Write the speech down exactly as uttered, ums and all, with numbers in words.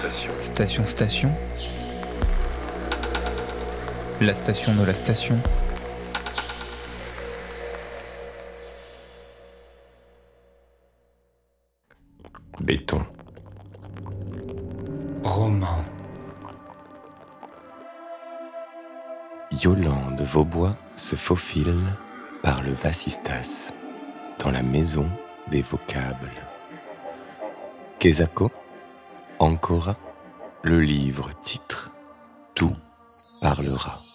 Station Station. La station de la station. Béton. Roman. Yolande Vaubois se faufile par le vasistas dans la maison des vocables. Kesako, Ancora, le livre titre Tout parlera.